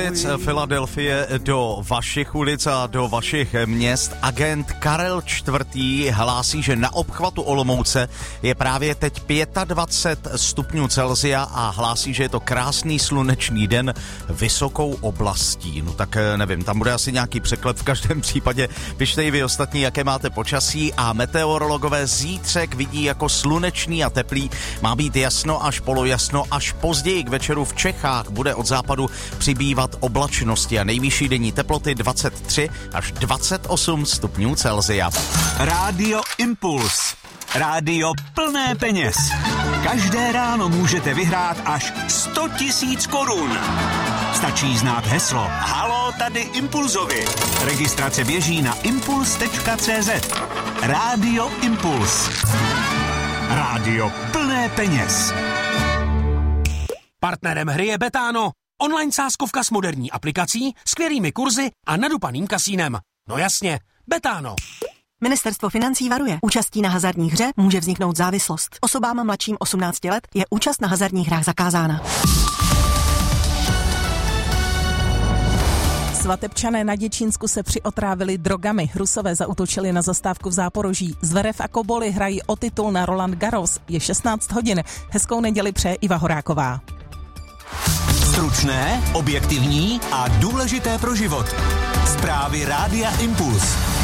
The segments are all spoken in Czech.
ulic Filadelfie do vašich ulic a do vašich měst. Agent Karel IV. Hlásí, že na obchvatu Olomouce je právě teď 25 stupňů Celsia a hlásí, že je to krásný slunečný den vysokou oblastí. No tak nevím, tam bude asi nějaký překlep, v každém případě pište i vy ostatní, jaké máte počasí, a meteorologové zítřek vidí jako slunečný a teplý. Má být jasno až polojasno, až později k večeru v Čechách bude od západu přibývat oblačnosti a nejvyšší denní teploty 23 až 28 stupňů Celsia. Rádio Impuls. Rádio plné peněz. Každé ráno můžete vyhrát až 100 000 korun. Stačí znát heslo Haló, tady Impulzovi. Registrace běží na impuls.cz. Rádio Impuls. Rádio plné peněz. Partnerem hry je Betano. Online sázkovka s moderní aplikací, skvělými kurzy a nadupaným kasínem. No jasně, Betano. Ministerstvo financí varuje. Účastí na hazardní hře může vzniknout závislost. Osobám mladším 18 let je účast na hazardních hrách zakázána. Svatebčané na Děčínsku se přiotrávili drogami. Rusové zaútočili na zastávku v Záporoží. Zverev a Koboli hrají o titul na Roland Garros. Je 16 hodin. Hezkou neděli přeje Iva Horáková. Stručné, objektivní a důležité pro život. Zprávy Rádia Impuls.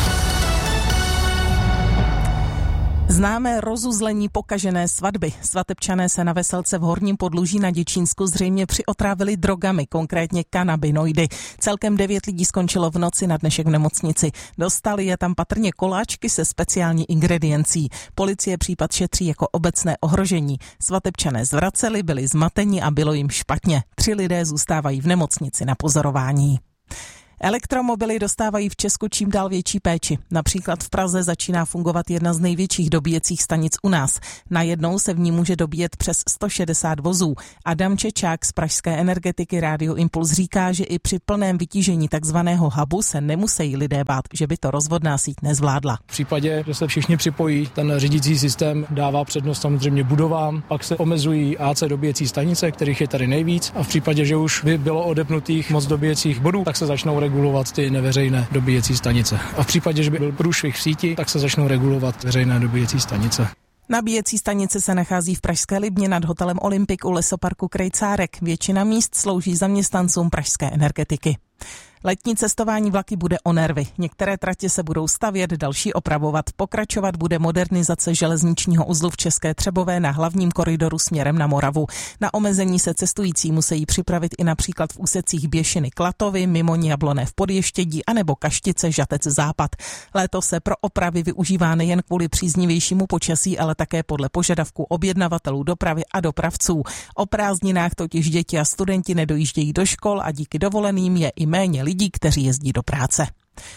Známé rozuzlení pokažené svatby. Svatebčané se na veselce v Horním Podluží na Děčínsku zřejmě přiotrávili drogami, konkrétně kanabinoidy. Celkem 9 lidí skončilo v noci na dnešek v nemocnici. Dostali je tam patrně koláčky se speciální ingrediencí. Policie případ šetří jako obecné ohrožení. Svatebčané zvraceli, byli zmateni a bylo jim špatně. 3 lidé zůstávají v nemocnici na pozorování. Elektromobily dostávají v Česku čím dál větší péči. Například v Praze začíná fungovat jedna z největších dobíjecích stanic u nás. Najednou se v ní může dobíjet přes 160 vozů. Adam Čečák z pražské energetiky Rádio Impuls říká, že i při plném vytížení takzvaného hubu se nemusí lidé bát, že by to rozvodná síť nezvládla. V případě, že se všichni připojí, ten řídící systém dává přednost samozřejmě budovám, pak se omezují AC dobíjecí stanice, kterých je tady nejvíc, a v případě, že už by bylo odepnutých moc dobíjecích bodů, tak se začnou regulovat ty neveřejné dobíjecí stanice. A v případě, že by byl průšvih v síti, tak se začnou regulovat veřejné dobíjecí stanice. Nabíjecí stanice se nachází v pražské Libně nad hotelem Olympik u lesoparku Krejcárek. Většina míst slouží zaměstnancům pražské energetiky. Letní cestování vlaky bude o nervy. Některé tratě se budou stavět, další opravovat. Pokračovat bude modernizace železničního uzlu v České Třebové na hlavním koridoru směrem na Moravu. Na omezení se cestující musí připravit i například v úsecích Běšiny Klatovy, Mimoň Jabloné v Podještědí anebo Kaštice Žatec Západ. Léto se pro opravy využívá nejen kvůli příznivějšímu počasí, ale také podle požadavků objednavatelů dopravy a dopravců. O prázdninách totiž děti a studenti nedojíždějí do škol a díky dovoleným je i méně lidí, kteří jezdí do práce.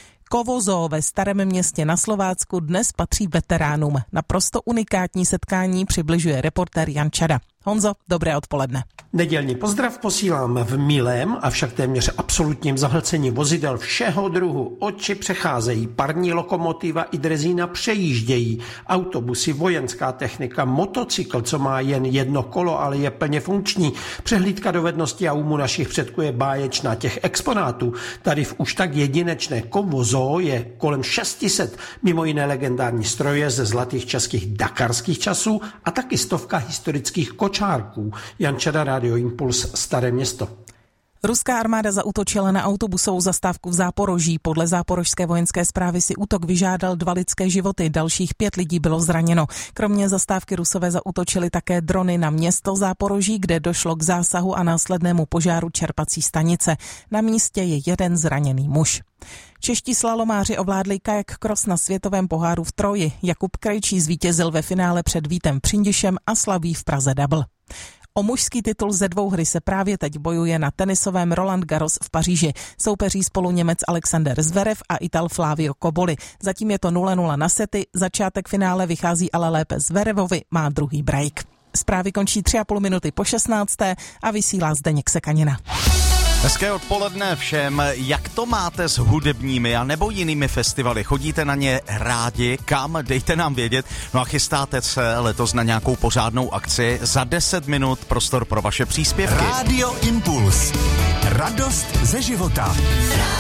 Kovo ve Starém Městě na Slovácku dnes patří veteránům. Naprosto unikátní setkání přibližuje reportér Jan Čada. Honzo, dobré odpoledne. Nedělní pozdrav posílám v milém, avšak téměř absolutním zahlcení vozidel všeho druhu. Oči přecházejí, parní lokomotiva i drezína přejíždějí, autobusy, vojenská technika, motocykl, co má jen jedno kolo, ale je plně funkční. Přehlídka dovedností a úmu našich předků je báječná. Těch exponátů tady v už tak jedinečné Kovo Zoo je kolem 600, mimo jiné legendární stroje ze zlatých českých dakarských časů a taky stovka historických kočárků. Jan Čada, Rádio Impuls, Staré Město. Ruská armáda zaútočila na autobusovou zastávku v Záporoží. Podle záporožské vojenské správy si útok vyžádal 2 lidské životy, dalších 5 lidí bylo zraněno. Kromě zastávky Rusové zaútočili také drony na město Záporoží, kde došlo k zásahu a následnému požáru čerpací stanice. Na místě je jeden zraněný muž. Čeští slalomáři ovládli kajak cross na světovém poháru v Troji. Jakub Krejčí zvítězil ve finále před Vítem Přindišem a slaví v Praze double. O mužský titul ze 2 hry se právě teď bojuje na tenisovém Roland Garros v Paříži. Soupeří spolu Němec Alexander Zverev a Ital Flavio Koboli. Zatím je to 0-0 na sety, začátek finále vychází ale lépe Zverevovi, má druhý break. Zprávy končí 3,5 minuty po 16. a vysílá Zdeněk Sekanina. Hezké odpoledne všem. Jak to máte s hudebními a nebo jinými festivaly? Chodíte na ně rádi? Kam? Dejte nám vědět. No a chystáte se letos na nějakou pořádnou akci? Za 10 minut prostor pro vaše příspěvky. Rádio Impuls. Radost ze života.